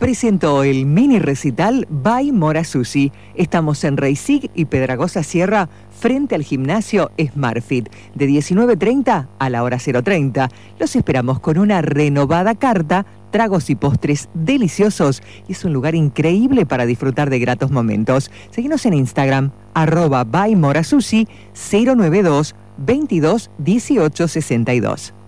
Presentó el mini recital by Mora Sushi. Estamos en Reisig y Pedragosa Sierra, frente al gimnasio SmartFit, de 19:30 a la hora 0:30. Los esperamos con una renovada carta, tragos y postres deliciosos, y es un lugar increíble para disfrutar de gratos momentos. Seguinos en Instagram, @by Mora Sushi 092 22 18 62.